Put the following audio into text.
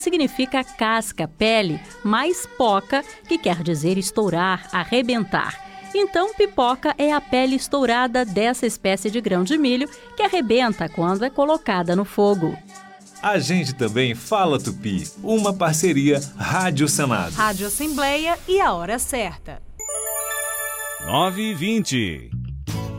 significa casca, pele, mais poca, que quer dizer estourar, arrebentar. Então, pipoca é a pele estourada dessa espécie de grão de milho que arrebenta quando é colocada no fogo. A gente também fala tupi, uma parceria Rádio Senado. Rádio Assembleia e a hora certa. 9h20.